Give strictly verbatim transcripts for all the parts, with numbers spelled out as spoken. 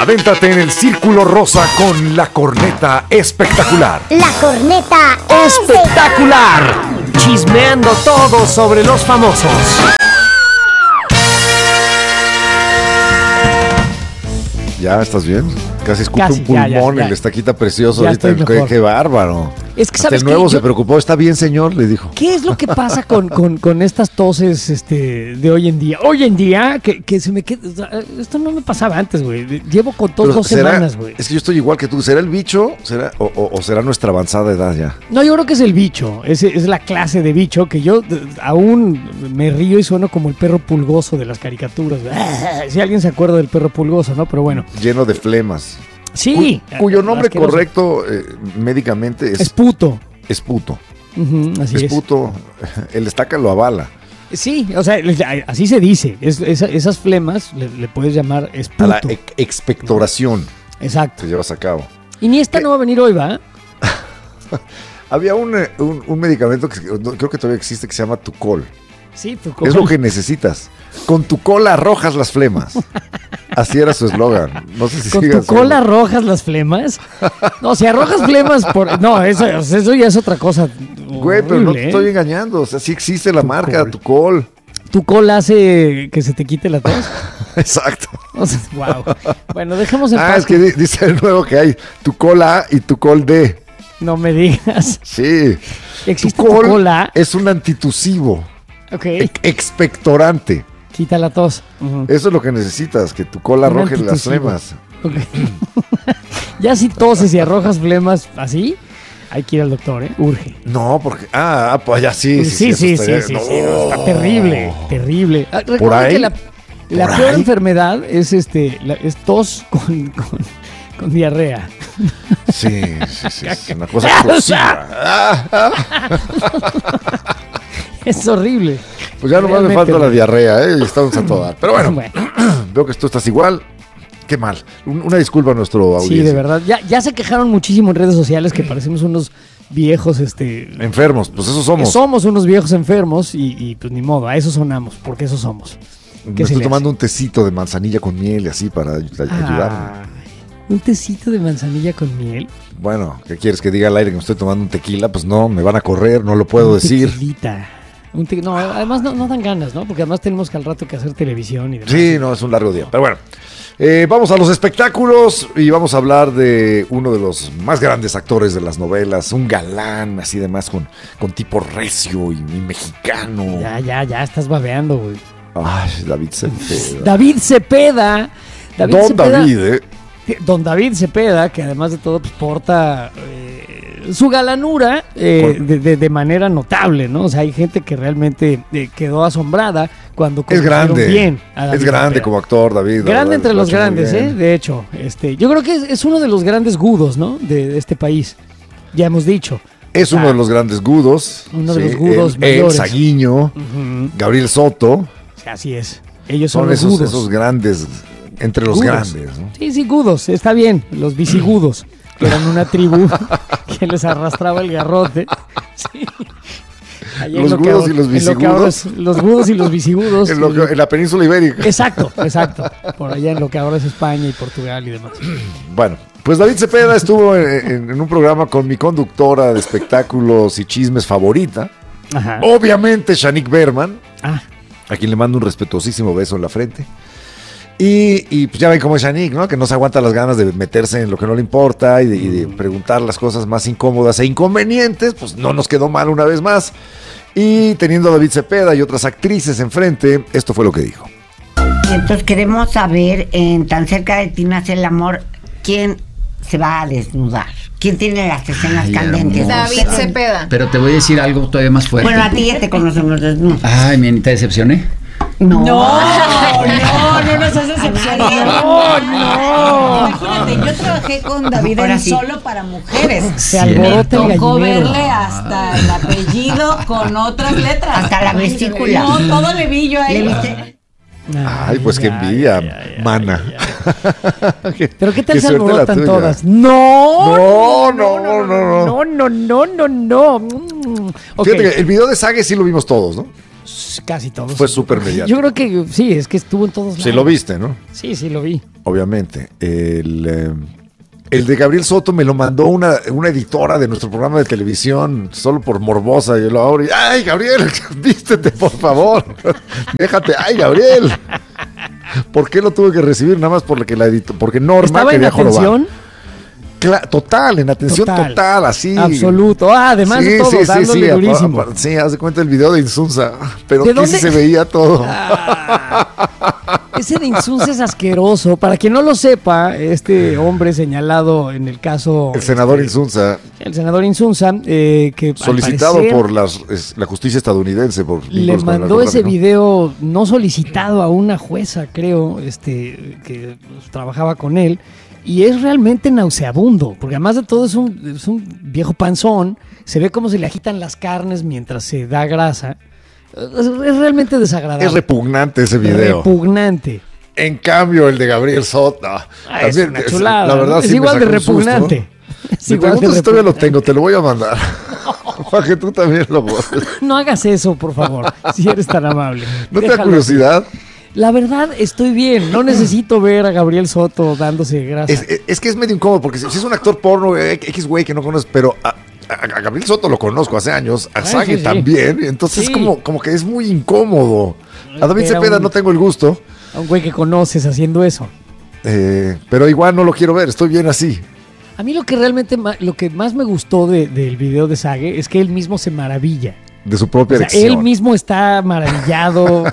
Avéntate en el círculo rosa con la corneta espectacular. La corneta ¡Espectacular! Chismeando todo sobre los famosos. ¿Ya estás bien? Casi escupe Casi, un pulmón ya, ya, ya. el estaquita precioso Ya ahorita. estoy Qué, mejor. qué bárbaro. Es que, Hasta ¿sabes el qué? nuevo se Yo- preocupó. Está bien, señor, le dijo. ¿Qué es lo que pasa con, con, con estas toses este, de hoy en día? Hoy en día, que, que se me queda... Esto no me pasaba antes, güey. Llevo con tos Pero dos será- semanas, güey. Es que yo estoy igual que tú. ¿Será el bicho será, o, o- o será nuestra avanzada edad ya? No, yo creo que es el bicho. Es, es la clase de bicho que yo d- aún me río y sueno como el perro pulgoso de las caricaturas. Si alguien se acuerda del perro pulgoso, ¿no? Pero bueno. Lleno de flemas. Sí. Cu- cuyo nombre asqueroso. correcto eh, médicamente es, Es puto. es puto. Ujú, así es es. puto. El estaca lo avala. Sí, o sea, así se dice. Es- esa- esas flemas le, le puedes llamar es A puto. la ex- expectoración Exacto. que llevas a cabo. Y ni esta ¿Qué? no va a venir hoy, ¿va? Había un, eh, un, un medicamento que no, creo que todavía existe que se llama Tucol. Sí, tu Es lo que necesitas. Con tu cola arrojas las flemas. Así era su eslogan. No sé si ¿Con siga tu cola siendo. arrojas las flemas? No, si arrojas flemas por... No, eso, eso ya es otra cosa. Güey, pero no te horrible, ¿eh? estoy engañando. O sea, sí existe la marca Tucol. Tucol. ¿Tu cola hace que se te quite la tos? Exacto. O sea, wow. Bueno, dejemos en Ah, paz. es que di- dice el nuevo que hay Tucol A y Tucol D. No me digas. Sí. Existe Tucol tu cola. es un antitusivo, Ok. ex- expectorante. Quita la tos. Ujú. Eso es lo que necesitas, que tu cola Un arroje las antitusivo. flemas. Ok. Ya si toses y arrojas flemas así, hay que ir al doctor, ¿eh? Urge. No, porque. Ah, ah, pues ya sí. Sí, sí, sí, eso sí, estaría- sí, no. sí, no, está terrible, terrible. Ah, recuerda ahí? que la, la ¿Por peor ahí? enfermedad es este, la- es tos con, con, con diarrea. Sí, sí, sí. Es una cosa explosiva. Ah, ah. Es horrible. Pues ya nomás me Realmente, falta la ¿no? diarrea, ¿eh? Y estamos a todo dar. Pero bueno, Bueno, veo que tú estás igual. Qué mal. Un- Una disculpa a nuestro audiencia. sí, de verdad. Ya, ya se quejaron muchísimo en redes sociales que parecemos unos viejos, este... Enfermos, pues eso que somos. somos unos viejos enfermos y, y, pues ni modo, a eso sonamos, porque eso somos. Me ¿Qué se estoy le tomando hace? un tecito de manzanilla con miel y así para ay- ayudarme. Ay, un tecito de manzanilla con miel. Bueno, ¿qué quieres que diga al aire que me estoy tomando un tequila? Pues no, me van a correr, no lo puedo Un decir. tequilita. Un te- no, además no, no dan ganas, ¿no? Porque además tenemos que al rato que hacer televisión y demás. Sí, no, es un largo día. Pero bueno, eh, vamos a los espectáculos y vamos a hablar de uno de los más grandes actores de las novelas, un galán así demás con, con tipo recio y, y mexicano. Ya, ya, ya estás babeando, güey. Ay, David Cepeda. David Cepeda. David Don Cepeda- David, ¿eh? Don David Cepeda, que además de todo pues, porta eh, su galanura eh, Con- de, de- de manera notable, ¿no? O sea, hay gente que realmente eh, quedó asombrada cuando Es conocieron grande. bien a David Es grande Cepeda. como actor, David. la Grande verdad, entre lo ha los hecho muy grandes, bien. ¿eh? De hecho, este, yo creo que es, es uno de los grandes gudos, ¿no? De, de este país. Ya hemos dicho. Es uno de los grandes gudos. Uno de sí, los gudos él, él, mayores. Saguiño, Ujú. Gabriel Soto. Así es. Ellos son, Son los esos, gudos. esos grandes, entre los Gudos. grandes, ¿no? Sí, sí, gudos, está bien, los visigodos, que eran una tribu que les arrastraba el garrote. Sí. Allá en Los lo que gudos ahora- y los en lo que ahora es- los gudos y los visigodos. En, lo que- en la península ibérica. Exacto, exacto. Por allá en lo que ahora es España y Portugal y demás. Bueno, pues David Cepeda estuvo en, en- en un programa con mi conductora de espectáculos y chismes favorita. Ajá. Obviamente, Shanique Berman, Ah, a quien le mando un respetuosísimo beso en la frente. Y, y pues ya ven cómo es Shanique, ¿no? Que no se aguanta las ganas de meterse en lo que no le importa y de, y de preguntar las cosas más incómodas e inconvenientes. Pues no nos quedó mal una vez más. Y teniendo a David Cepeda y otras actrices enfrente, esto fue lo que dijo. Entonces queremos saber, en Tan cerca de ti nace el amor, ¿quién se va a desnudar? ¿Quién tiene las escenas Ay, candentes? hermosa. David Cepeda. Pero te voy a decir algo todavía más fuerte. Bueno, a ti ya te conocemos desnudo. Ay, mi Anita, decepcioné. No. No, no, no nos haces excepcionar. No, no. Imagínate, yo trabajé con David Ahora en sí. Solo para Mujeres. se Sí, alborota el Tocó gallinero. verle hasta el apellido con otras letras. Hasta la vesícula. No, todo le vi yo a ¿Le él. viste? Ay, pues qué envidia, mana. Pero qué tal Qué se suerte la alborotan tuya. todas. No, No, no, no, no. no, no, no, no, no. Mm. Ok, Fíjate que el video de Sage sí lo vimos todos, ¿no? casi todos. Fue súper mediático. Yo creo que sí, es que estuvo en todos lados. Sí lo viste, ¿no? Sí, sí lo vi. obviamente. El, eh, el de Gabriel Soto me lo mandó una, una editora de nuestro programa de televisión, solo por morbosa. Yo lo abro y, ¡ay, Gabriel! Vístete, por favor. Déjate, ¡ay, Gabriel! ¿Por qué lo tuve que recibir? Nada más porque la editó, porque Norma ¿Estaba quería en atención? jorobar. Cla- total, en atención total, total así. Absoluto. Ah, además sí, de todo, sí, dándole sí, durísimo. Sí, sí, haz de cuenta el video de Insunza, pero ¿De aquí dónde? sí se veía todo. Ah, ese de Insunza es asqueroso. Para quien no lo sepa, este hombre señalado en el caso... El senador este, Insunza. El senador Insunza, eh, que solicitado parecer, por las, es, la justicia estadounidense. Por le mandó ese video no solicitado a una jueza, creo, este que trabajaba con él. Y es realmente nauseabundo, porque además de todo es un, es un viejo panzón, se ve cómo se le agitan las carnes mientras se da grasa. Es, es realmente desagradable. Es repugnante ese video. Repugnante. En cambio, el de Gabriel Soto, Ah, también, es una chulada. la verdad, es sí igual me de sacó un susto. repugnante. Es Me igual de pregunto si todavía lo repugnante. tengo, te lo voy a mandar. Para que tú también lo puedas. No hagas eso, por favor, si eres tan amable. ¿No te da Déjalo curiosidad? así. La verdad, estoy bien. No necesito ver a Gabriel Soto dándose grasa. Es, es, es que es medio incómodo, porque si, si es un actor porno, eh, X güey que no conoces, pero a, a, a Gabriel Soto lo conozco hace años, a Ay, Sage sí, sí. también, entonces Sí. como, como que es muy incómodo. A David Era Cepeda un- no tengo el gusto, A un güey que conoces haciendo eso. eh, pero igual no lo quiero ver, estoy bien así. A mí lo que realmente ma- lo que más me gustó de- del video de Sage es que él mismo se maravilla. De su propia O sea, erección. él mismo está maravillado,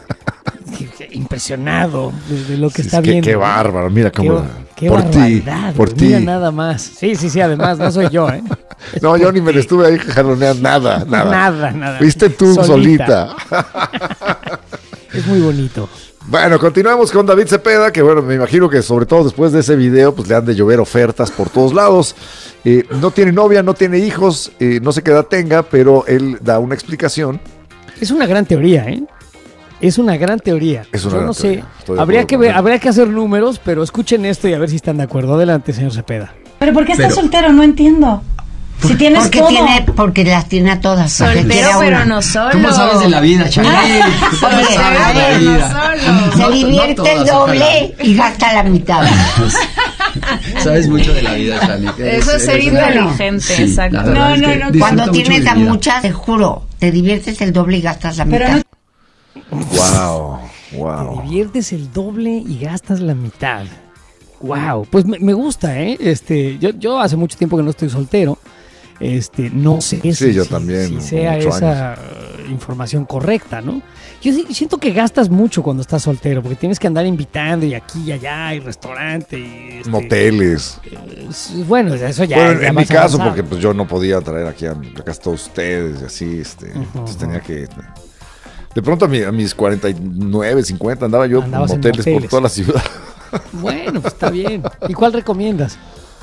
impresionado de, de lo que Sí, está es que- viendo. Qué bárbaro, mira Qué, cómo. qué por ti, barbaridad, por güey, ti. mira nada más. Sí, sí, sí, además, no soy yo, ¿eh? Es No, yo por ni me ti. le estuve ahí jaloneando nada, nada. Nada, nada. Fuiste tú solita. Es muy bonito. Bueno, continuamos con David Cepeda, que bueno, me imagino que sobre todo después de ese video, pues le han de llover ofertas por todos lados. Eh, no tiene novia, no tiene hijos, eh, no sé qué edad tenga, pero él da una explicación. Es una gran teoría, ¿eh? Es una gran teoría. Es una Yo gran no teoría. sé. Estoy de Habría acuerdo que, con ver, él. habría que hacer números, pero escuchen esto y a ver si están de acuerdo. Adelante, señor Cepeda. ¿Pero por qué estás Pero- soltero? No entiendo. Si tienes Porque todo. tiene, porque las tiene a todas. porque Soltero, quiere a pero una. no solo. ¿Cómo sabes de la vida, Chanel? ¿Cómo Oye, sabes a de la ver, vida? no Se No- no divierte todas, el doble ojalá. y gasta la mitad. Sabes mucho de la vida, Chanel. Eso es ser Eres una- inteligente, Sí, exacto. la verdad No, es no, que no. disfruta Cuando mucho tienes mi a vida. muchas, te juro, te diviertes el doble y gastas la Pero mitad. Wow, Te wow. diviertes el doble y gastas la mitad. Wow, pues me, me gusta, ¿eh? Este, yo, yo hace mucho tiempo que no estoy soltero. Este, no sé Sí, si, yo si- también, si como sea ocho esa uh, información correcta, ¿no? Yo sí- siento que gastas mucho cuando estás soltero, porque tienes que andar invitando y aquí y allá, y restaurante, y este, Moteles. es- bueno, eso ya. Bueno, en, ya en mi más caso, avanzado. porque pues yo no podía traer aquí a, a casa todos ustedes y así, este, entonces tenía que... De pronto a, mi- a mis cuarenta y nueve, cincuenta andaba yo en Andabas en moteles, por moteles. toda la ciudad. Bueno, pues está bien. ¿Y cuál recomiendas?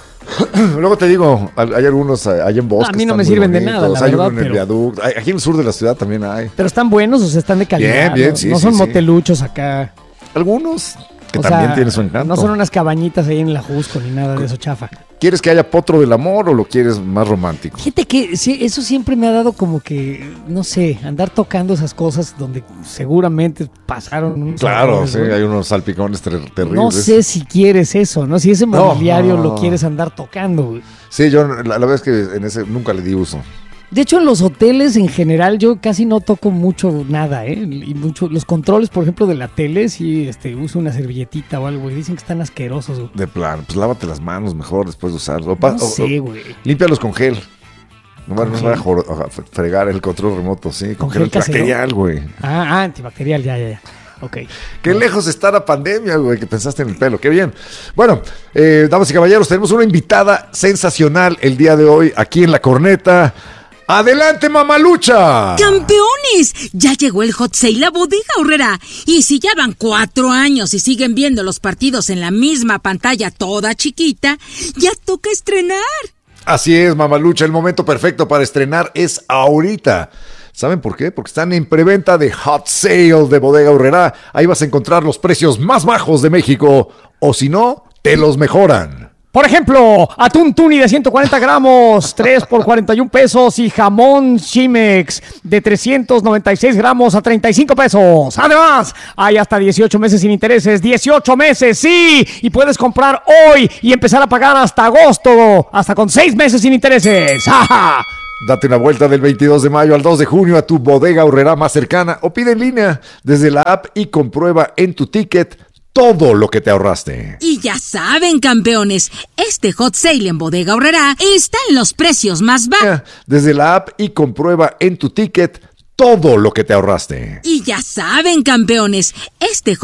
Luego te digo, hay hay algunos eh, hay en bosques. A mí no están me muy sirven de nada, bonitos, la hay verdad, uno en el pero- viaducto. Hay- aquí en el sur de la ciudad también hay. Pero están buenos, o sea, están de calidad. Bien, bien, ¿no? sí, No sí, son sí. moteluchos acá. Algunos que O también sea, tienen su encanto. No son unas cabañitas ahí en la Jusco ni nada de eso chafa. ¿Quieres que haya potro del amor o lo quieres más romántico? Fíjate que sí, eso siempre me ha dado como que, no sé, andar tocando esas cosas donde seguramente pasaron unos Claro, errores, sí, ¿no? hay unos salpicones ter- terribles. No sé si quieres eso, ¿no? Si ese No, mobiliario no. lo quieres andar tocando, güey. Sí, yo la, la verdad es que en ese nunca le di uso. De hecho, en los hoteles en general yo casi no toco mucho nada, ¿eh? Y mucho, los controles, por ejemplo, de la tele, sí este, uso una servilletita o algo y dicen que están asquerosos, güey. De plan, pues lávate las manos mejor después de usarlo. O pa- No o- sé, o- güey. límpialos con gel. No, bueno, no ¿Con se va a gel? jor- a fregar el control remoto, sí. Con, ¿Con gel gel casero? bacterial, güey. Ah, ah, antibacterial, ya, ya, ya. Ok. Qué lejos está la pandemia, güey, que pensaste en el pelo. Qué bien. Bueno, eh, damas y caballeros, tenemos una invitada sensacional el día de hoy aquí en La Corneta. ¡Adelante, mamalucha! ¡Campeones! Ya llegó el Hot Sale a Bodega Aurrera. Y si ya van cuatro años y siguen viendo los partidos en la misma pantalla toda chiquita, ya toca estrenar. Así es, mamalucha, el momento perfecto para estrenar es ahorita. ¿Saben por qué? Porque están en preventa de Hot Sale de Bodega Aurrera. Ahí vas a encontrar los precios más bajos de México. O si no, te los mejoran. Por ejemplo, atún tuni de ciento cuarenta gramos, tres por cuarenta y un pesos, y jamón Chimex de trescientos noventa y seis gramos a treinta y cinco pesos. Además, hay hasta dieciocho meses sin intereses, dieciocho meses, sí, y puedes comprar hoy y empezar a pagar hasta agosto, hasta con seis meses sin intereses. ¡Ja, ja! Date una vuelta del veintidós de mayo al dos de junio a tu Bodega Aurrerá más cercana o pide en línea desde la app y comprueba en tu ticket todo lo que te ahorraste. Y ya saben, campeones, este hot sale en Bodega Aurrerá está en los precios más bajos. Desde la app y comprueba en tu ticket todo lo que te ahorraste. Y ya saben, campeones, este